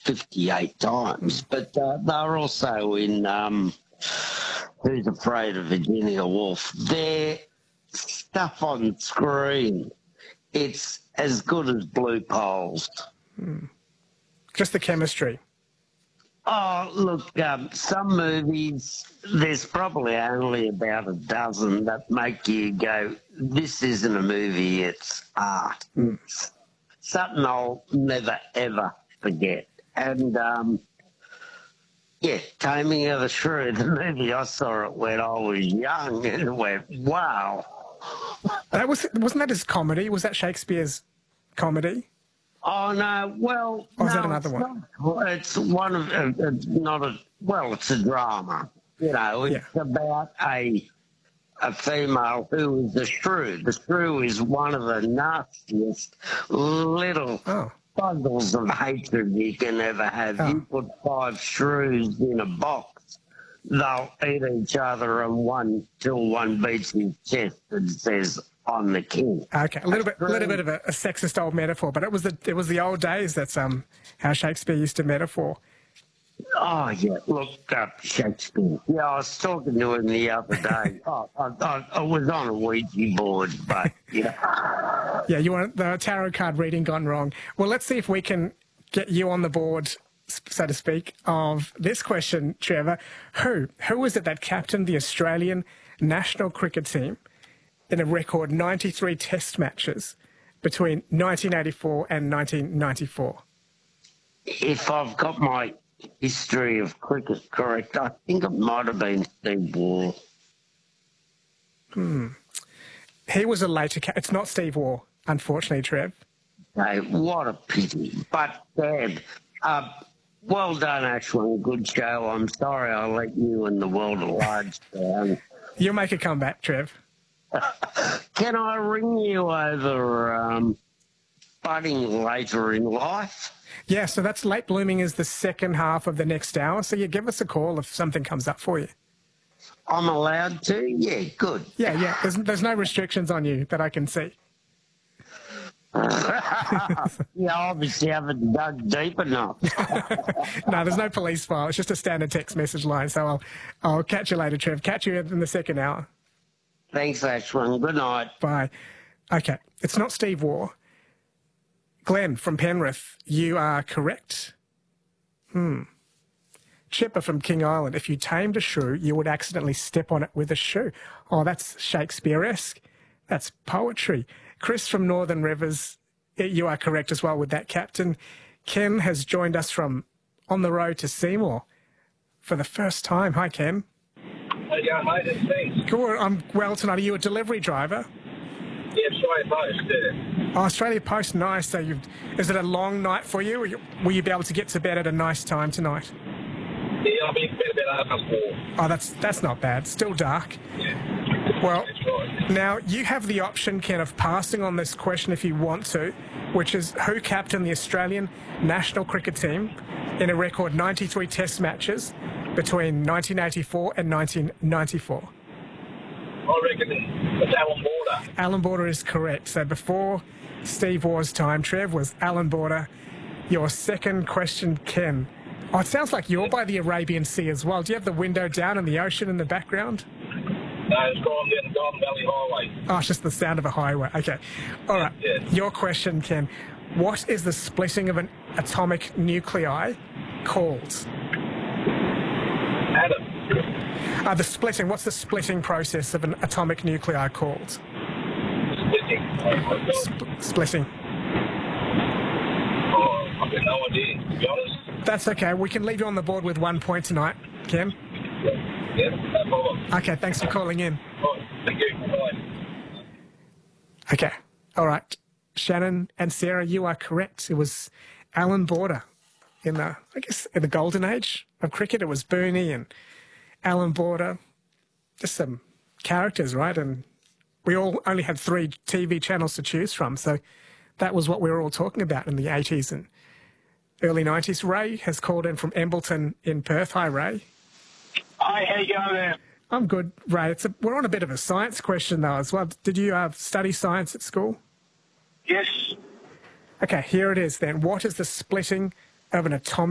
58 times, but they're also in Who's Afraid of Virginia Woolf. Their stuff on screen, it's as good as Blue Poles. Just the chemistry. Oh, look, some movies, there's probably only about a dozen that make you go, this isn't a movie, it's art. It's something I'll never, ever forget. And, yeah, Taming of the Shrew, the movie, I saw it when I was young and went, wow. Wasn't that his comedy? Was that Shakespeare's comedy? Oh, no, well, Or was no, that another one? It's one of, it's not a, well, it's a drama. You know, it's about a female who is a shrew. The shrew is one of the nastiest little bundles of hatred you can ever have. You put 5 shrews in a box, they'll eat each other and one till one beats his chest and says, I'm the king. Okay, a little bit of a sexist old metaphor, but it was the old days. That's how Shakespeare used to metaphor. Oh yeah, look up Shakespeare. Yeah, I was talking to him the other day. I was on a Ouija board, but yeah. Yeah, you want the tarot card reading gone wrong. Well, let's see if we can get you on the board, so to speak, of this question, Trevor. Who was it that captained the Australian national cricket team in a record 93 test matches between 1984 and 1994? If I've got my history of cricket correct, I think it might have been Steve Waugh. He was a later... It's not Steve Waugh, unfortunately, Trev. Hey, what a pity. But, Dad, well done, Ashwin. Good show. I'm sorry I let you and the world at large down. You'll make a comeback, Trev. Can I ring you over budding later in life? Yeah, so that's late blooming is the second half of the next hour. So you give us a call if something comes up for you. I'm allowed to? Yeah, good. Yeah. There's no restrictions on you that I can see. Yeah, obviously haven't dug deep enough. No, there's no police file. It's just a standard text message line. So I'll catch you later, Trev. Catch you in the second hour. Thanks, Ashwin. Good night. Bye. Okay, it's not Steve Waugh. Glenn from Penrith, you are correct. Chipper from King Island, if you tamed a shrew, you would accidentally step on it with a shoe. Oh, that's Shakespeare-esque. That's poetry. Chris from Northern Rivers, you are correct as well with that, Captain. Ken has joined us from On the Road to Seymour for the first time. Hi, Ken. How you going, mate? Thanks. Cool. I'm well tonight. Are you a delivery driver? Yeah, Australia Post, yeah. Oh, Australia Post, nice. So is it a long night for you? Will you be able to get to bed at a nice time tonight? Yeah, I'll be in bed about 4:30. Oh, that's not bad. Still dark. Yeah. Well, That's right. now you have the option, Ken, of passing on this question if you want to, which is who captained the Australian national cricket team in a record 93 test matches between 1984 and 1994? I reckon it's Alan Border. Alan Border is correct. So before Steve Waugh's time, Trev, was Alan Border. Your second question, Ken. Oh, it sounds like you're by the Arabian Sea as well. Do you have the window down and the ocean in the background? No, it's gone down the Golden Valley Highway. Oh, it's just the sound of a highway. Okay. All right. Yeah. Your question, Ken. What is the splitting of an atomic nuclei called? Adam. The splitting. What's the splitting process of an atomic nuclei called? Splitting. Splitting. Oh, I've got no idea, to be honest. That's okay. We can leave you on the board with 1 point tonight, Ken. Yeah, no problem. Okay, thanks for calling in. Right, thank you. Bye. Okay. All right. Shannon and Sarah, you are correct. It was Alan Border in the golden age of cricket. It was Booney and Alan Border. Just some characters, right? And we all only had 3 TV channels to choose from. So that was what we were all talking about in the 80s and early 90s. Ray has called in from Embleton in Perth. Hi, Ray. Hi, how you going there? I'm good, Ray. We're on a bit of a science question, though, as well. Did you study science at school? Yes. Okay, here it is then. What is the splitting of an atomic